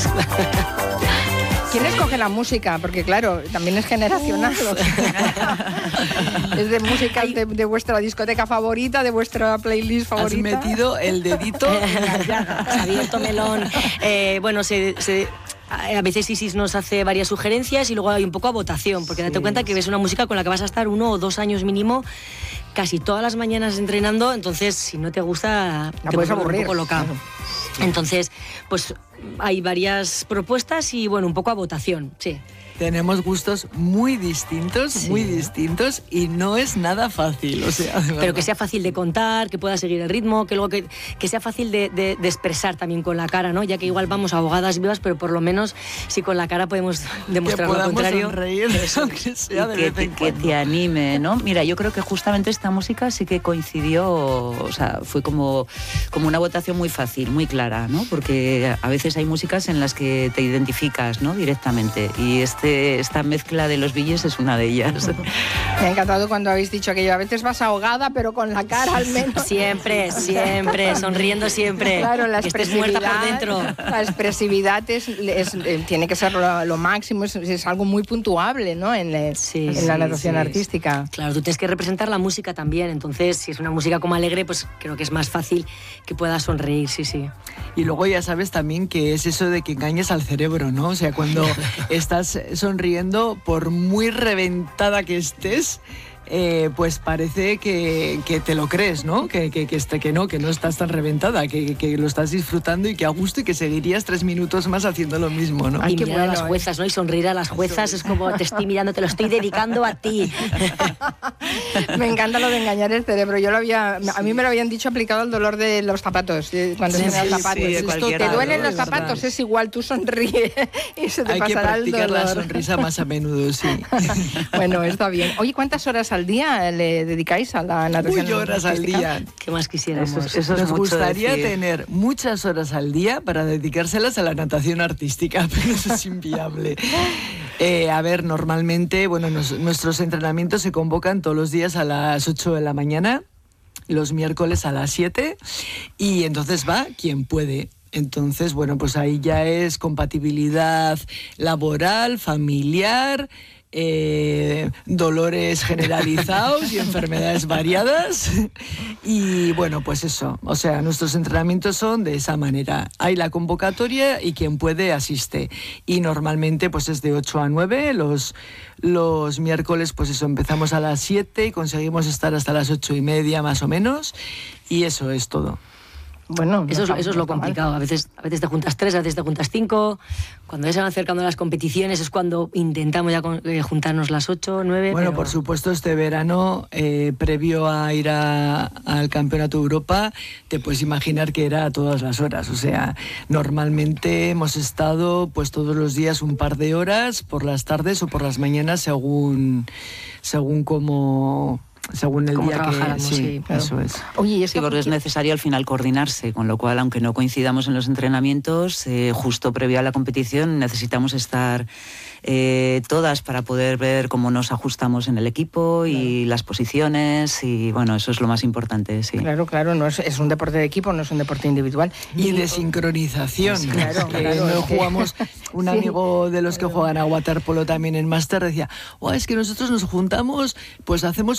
todos. ¿Quién escoge la música? Porque claro, también es generacional. Es de música de vuestra discoteca favorita, de vuestra playlist favorita. Has metido el dedito en la llaga. Has abierto melón. Bueno, a veces Isis nos hace varias sugerencias y luego hay un poco a votación, porque date cuenta que ves una música con la que vas a estar 1 o 2 años mínimo, casi todas las mañanas entrenando, entonces si no te gusta, te puedes aburrir un poco loca. Entonces, pues hay varias propuestas y bueno, un poco a votación, sí. Tenemos gustos muy distintos y no es nada fácil, o sea, pero que sea fácil de contar, que pueda seguir el ritmo, que luego que sea fácil de expresar también con la cara, ¿no? Ya que igual vamos ahogadas vivas, pero por lo menos si con la cara podemos demostrar lo contrario. Sonreír, aunque sea de vez en cuando. Que te anime, ¿no? Mira, yo creo que justamente esta música sí que coincidió, o sea, fue como una votación muy fácil, muy clara, ¿no? Porque a veces hay músicas en las que te identificas, ¿no? Directamente, y esta mezcla de los Billys es una de ellas. Me ha encantado cuando habéis dicho que a veces vas ahogada, pero con la cara al menos. Siempre, sonriendo siempre. Claro, la que estés muerta por dentro. La expresividad tiene que ser lo máximo, es algo muy puntuable, ¿no? En la natación artística. Claro, tú tienes que representar la música también, entonces si es una música como alegre, pues creo que es más fácil que puedas sonreír, sí. Y luego ya sabes también que es eso de que engañes al cerebro, ¿no? O sea, cuando estás sonriendo, por muy reventada que estés, pues parece que te lo crees, ¿no? Que no estás tan reventada, que lo estás disfrutando y que a gusto y que seguirías 3 minutos más haciendo lo mismo, ¿no? Y mirar a las juezas, ¿no? Y sonreír a las juezas es como te estoy mirando, te lo estoy dedicando a ti. Me encanta lo de engañar el cerebro. A mí me lo habían dicho aplicado al dolor de los zapatos, cuando se me dan zapatos. Te duelen los zapatos, es igual, tú sonríe y se te pasará el dolor. Hay que practicar la sonrisa más a menudo, sí. Bueno, está bien. Oye, ¿cuántas horas al día le dedicáis a la natación? 8 horas al día. ¿Qué más quisiéramos? Eso Nos gustaría tener muchas horas al día para dedicárselas a la natación artística, pero eso es inviable. A ver, normalmente, bueno, nuestros entrenamientos se convocan todos los días a las 8 de la mañana, los miércoles a las 7, y entonces va quien puede. Entonces, bueno, pues ahí ya es compatibilidad laboral, familiar, dolores generalizados y enfermedades variadas, y bueno, pues eso, o sea, nuestros entrenamientos son de esa manera, hay la convocatoria y quien puede asiste, y normalmente pues es de 8 a 9, los miércoles pues eso, empezamos a las 7 y conseguimos estar hasta las 8:30 más o menos, y eso es todo. Bueno, eso es lo complicado. A veces te juntas 3, a veces te juntas 5. Cuando ya se van acercando las competiciones es cuando intentamos ya juntarnos las 8, 9. Bueno, pero... por supuesto, este verano, previo a ir al Campeonato de Europa, te puedes imaginar que era a todas las horas. O sea, normalmente hemos estado pues todos los días un par de horas, por las tardes o por las mañanas, según el día que sí, claro. Eso es. Oye, porque es necesario al final coordinarse, con lo cual, aunque no coincidamos en los entrenamientos, justo previo a la competición necesitamos estar todas para poder ver cómo nos ajustamos en el equipo y las posiciones, y bueno, eso es lo más importante, sí. Claro, no es un deporte de equipo, no es un deporte individual. Y de sincronización. Sí, claro, no jugamos, un amigo de los que juegan a waterpolo también en máster decía, es que nosotros nos juntamos, pues hacemos